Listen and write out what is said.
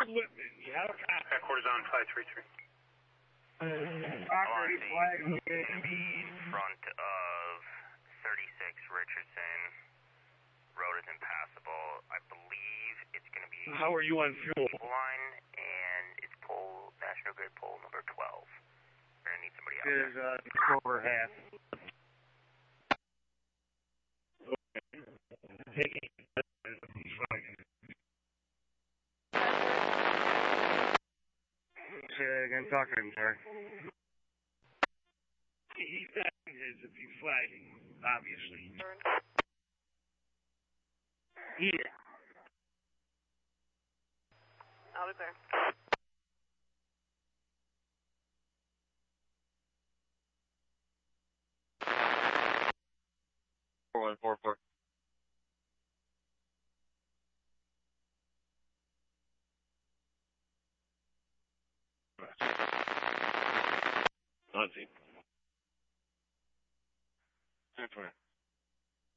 Headquarters on 533. Along the front of 36 Richardson. Road is impassable. I believe it's going to be... How are you on fuel? ...line, and it's pole, National Grid pole number 12. We're going to need somebody out There's over half. Okay. Say that again, talk to him, sir. He's acting as if he's flagging, obviously. Yeah. I'll be there. 4144. On scene. 1020.